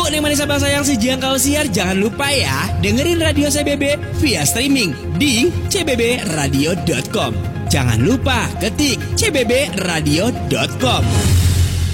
nih manis abang sayang si jangkau siar. Jangan lupa ya, dengerin Radio CBB via streaming di cbbradio.com. Jangan lupa ketik cbbradio.com.